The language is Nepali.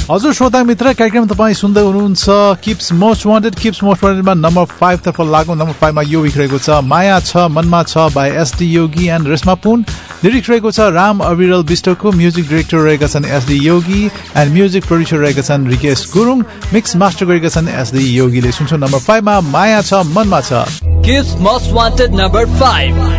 हजुर श्रोता मित्र, कार्यक्रम तपाईँ सुन्दै हुनुहुन्छ किप्स मोस्ट वान्टेडमा नम्बर 5 तर्फ लागौँ। नम्बर 5 मा यो विक रहेको छ माया छ मनमा छ by SD Yogi and Reshma Pun. Lyrics रहेको छ राम अविरल विष्टको। म्युजिक डाइरेक्टर रहेका छन् SD Yogi and music producer रहेका छन् रिकेश गुरुङ। मिक्स मास्टर गरेका छन् एसडी योगीले। सुन्छौँ नम्बर 5 मा माया छ मनमा छ। Kips most wanted number 5।